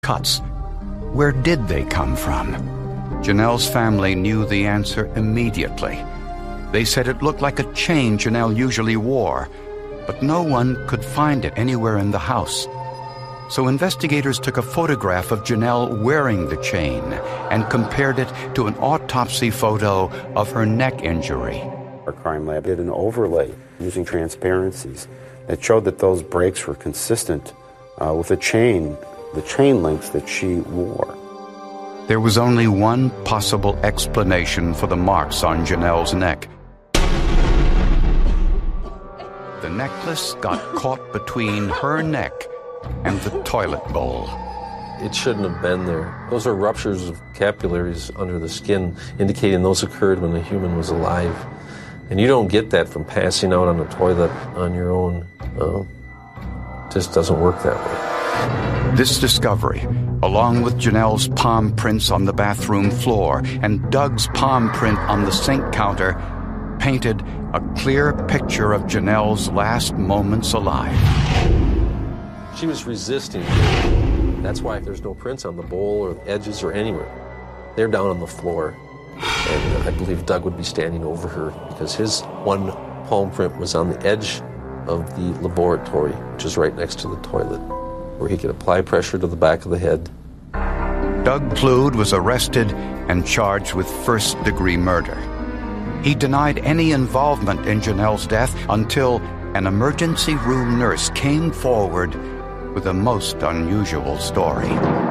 cuts. Where did they come from? Janelle's family knew the answer immediately. They said it looked like a chain Janelle usually wore, but no one could find it anywhere in the house. So investigators took a photograph of Janelle wearing the chain and compared it to an autopsy photo of her neck injury. Our crime lab did an overlay using transparencies that showed that those breaks were consistent with the chain links that she wore. There was only one possible explanation for the marks on Janelle's neck. The necklace got caught between her neck and the toilet bowl. It shouldn't have been there. Those are ruptures of capillaries under the skin, indicating those occurred when the human was alive. And you don't get that from passing out on the toilet on your own. It just doesn't work that way. This discovery, along with Janelle's palm prints on the bathroom floor and Doug's palm print on the sink counter, painted a clear picture of Janelle's last moments alive. She was resisting. That's why there's no prints on the bowl or the edges or anywhere. They're down on the floor. And I believe Doug would be standing over her because his one palm print was on the edge of the laboratory, which is right next to the toilet, where he could apply pressure to the back of the head. Doug Plude was arrested and charged with first-degree murder. He denied any involvement in Janelle's death until an emergency room nurse came forward with a most unusual story.